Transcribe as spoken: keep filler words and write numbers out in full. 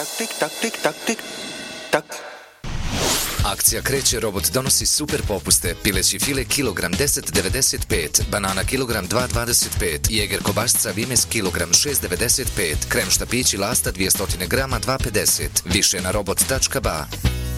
Tik tak, tik tak, tik tak. Akcija kreće, robot donosi super popuste. Pileći file kilogram deset devedeset pet, banana kilogram dva dvadeset pet, jeger kobasica Vimes kilogram šest devedeset pet, krem štapići Lasta dvjesto grama dva pedeset. Više na robot tačka ba.